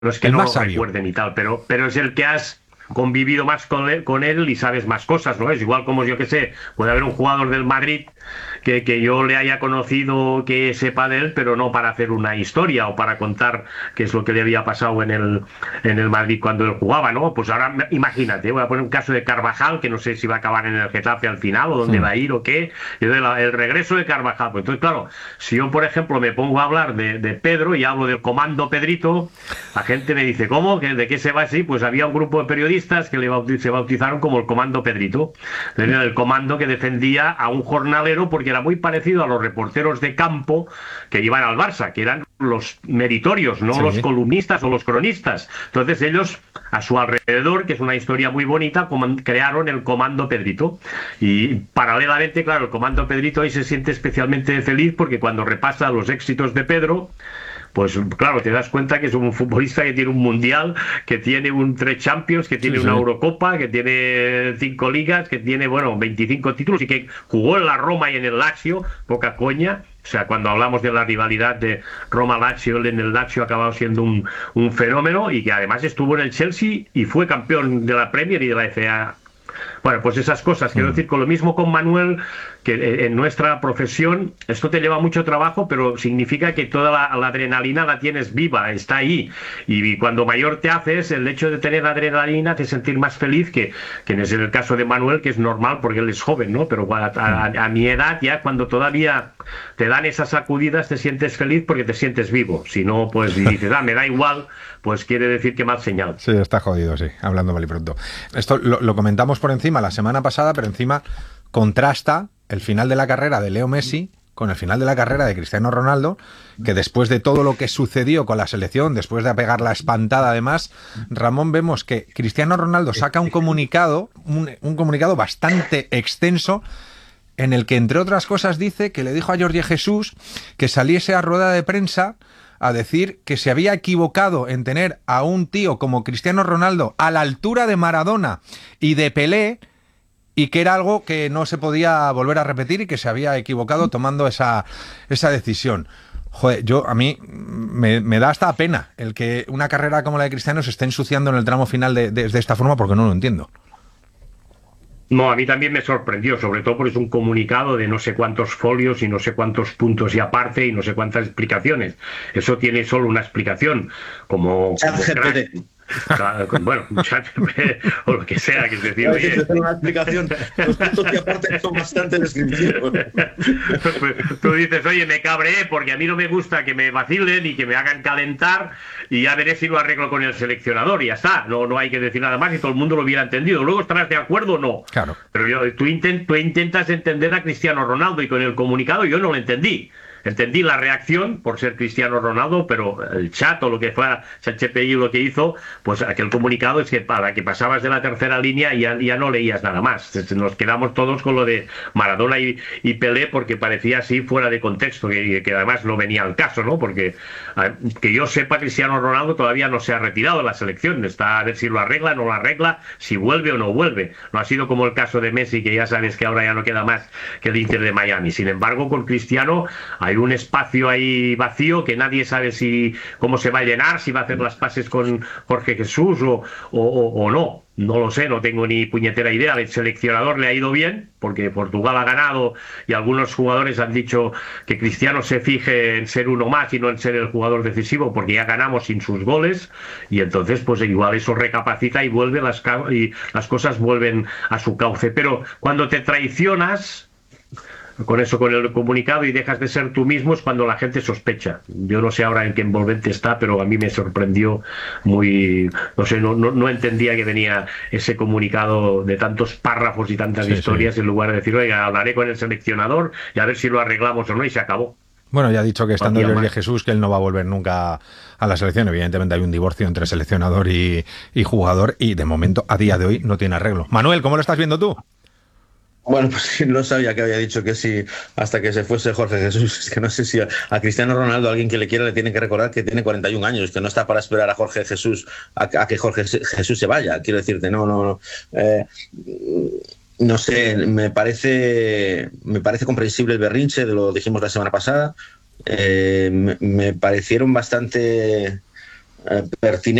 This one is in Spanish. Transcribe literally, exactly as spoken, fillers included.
no es que El no más lo sabio. recuerden y tal, pero, pero es el que has convivido más con él, con él y sabes más cosas, ¿no? Es igual como yo que sé, puede haber un jugador del Madrid que, que yo le haya conocido, que sepa de él, pero no para hacer una historia o para contar qué es lo que le había pasado en el, en el Madrid cuando él jugaba, ¿no? Pues ahora imagínate, voy a poner un caso de Carvajal, que no sé si va a acabar en el Getafe al final o dónde Hmm. va a ir o qué, y de la- el regreso de Carvajal. Pues entonces, claro, si yo, por ejemplo, me pongo a hablar de, de Pedro y hablo del comando Pedrito, la gente me dice, ¿cómo? ¿Que ¿De qué se va así? Pues había un grupo de periodistas que le bautiz- se bautizaron como el comando Pedrito. Era el comando que defendía a un jornalero porque era muy parecido a los reporteros de campo que iban al Barça, que eran los meritorios, no los Sí. columnistas o los cronistas. Entonces ellos, a su alrededor, que es una historia muy bonita, coman- crearon el comando Pedrito. Y paralelamente, claro, el comando Pedrito ahí se siente especialmente feliz porque cuando repasa los éxitos de Pedro, pues claro, te das cuenta que es un futbolista que tiene un mundial, que tiene un tres Champions, que Sí, tiene una sí. Eurocopa, que tiene cinco ligas, que tiene, bueno, veinticinco títulos y que jugó en la Roma y en el Lazio, poca coña. O sea, cuando hablamos de la rivalidad de Roma-Lazio, él en el Lazio ha acabado siendo un, un fenómeno y que además estuvo en el Chelsea y fue campeón de la Premier y de la F A. Bueno, pues esas cosas, quiero Hmm. decir, con lo mismo con Manuel, que en nuestra profesión esto te lleva mucho trabajo, pero significa que toda la, la adrenalina la tienes viva, está ahí. Y cuando mayor te haces, el hecho de tener adrenalina te hace sentir más feliz que, que es en el caso de Manuel, que es normal porque él es joven, ¿no? Pero a, a, a mi edad ya, cuando todavía te dan esas sacudidas, te sientes feliz porque te sientes vivo. Si no, pues y dices, ah, me da igual, pues quiere decir que mal señal. Sí, está jodido, sí, hablando mal y pronto. Esto lo, lo comentamos por encima la semana pasada, pero encima contrasta el final de la carrera de Leo Messi con el final de la carrera de Cristiano Ronaldo, que después de todo lo que sucedió con la selección, después de pegar la espantada además, Ramón, vemos que Cristiano Ronaldo saca un comunicado, un, un comunicado bastante extenso, en el que, entre otras cosas, dice que le dijo a Jorge Jesús que saliese a rueda de prensa a decir que se había equivocado en tener a un tío como Cristiano Ronaldo a la altura de Maradona y de Pelé, y que era algo que no se podía volver a repetir y que se había equivocado tomando esa, esa decisión. Joder, yo a mí me, me da hasta pena el que una carrera como la de Cristiano se esté ensuciando en el tramo final de, de, de esta forma, porque no lo entiendo. No, a mí también me sorprendió, sobre todo porque es un comunicado de no sé cuántos folios y no sé cuántos puntos y aparte y no sé cuántas explicaciones. Eso tiene solo una explicación, como, como crack. ChatGPT. Claro, bueno, o lo que sea, que es decir, A oye, veces te una explicación, los puntos que aportan son bastante descriptivos. tú dices, oye, me cabreé porque a mí no me gusta que me vacilen y que me hagan calentar y ya veré si lo arreglo con el seleccionador y ya está, no, no hay que decir nada más y todo el mundo lo hubiera entendido. Luego estarás de acuerdo o no. Claro. Pero yo, tú, intent, tú intentas entender a Cristiano Ronaldo y con el comunicado yo no lo entendí. Entendí la reacción por ser Cristiano Ronaldo, pero el chat o lo que fuera, ChatGPT lo que hizo, pues aquel comunicado es que para que pasabas de la tercera línea ya, ya no leías nada más. Nos quedamos todos con lo de Maradona y, y Pelé porque parecía así fuera de contexto, que, que además no venía al caso, ¿no? Porque que yo sepa, Cristiano Ronaldo todavía no se ha retirado de la selección, está a ver si lo arregla, no lo arregla, si vuelve o no vuelve. No ha sido como el caso de Messi, que ya sabes que ahora ya no queda más que el Inter de Miami. Sin embargo, con Cristiano hay un espacio ahí vacío que nadie sabe si cómo se va a llenar, si va a hacer las pases con Jorge Jesús o, o, o, o no. No lo sé, no tengo ni puñetera idea. El seleccionador le ha ido bien, porque Portugal ha ganado y algunos jugadores han dicho que Cristiano se fije en ser uno más y no en ser el jugador decisivo, porque ya ganamos sin sus goles, y entonces pues igual eso recapacita y vuelve las, y las cosas vuelven a su cauce. Pero cuando te traicionas con eso, con el comunicado, y dejas de ser tú mismo, es cuando la gente sospecha. Yo no sé ahora en qué envolvente está, pero a mí me sorprendió muy, no sé, no, no, no entendía que venía ese comunicado de tantos párrafos y tantas Sí, historias, sí. en lugar de decir, oiga, hablaré con el seleccionador y a ver si lo arreglamos o no, y se acabó. Bueno, ya ha dicho que estando Jorge Jorge Jesús, que él no va a volver nunca a la selección. Evidentemente hay un divorcio entre seleccionador y, y jugador, y de momento, a día de hoy, no tiene arreglo. Manuel, ¿cómo lo estás viendo tú? Bueno, pues no sabía que había dicho que sí hasta que se fuese Jorge Jesús. Es que no sé si a, a Cristiano Ronaldo, alguien que le quiera, le tiene que recordar que tiene cuarenta y un años, que no está para esperar a Jorge Jesús, a, a que Jorge Jesús se vaya. Quiero decirte, no, no, no. Eh, no sé, me parece, me parece comprensible el berrinche, lo dijimos la semana pasada. Eh, me, me parecieron bastante... eh, pertinente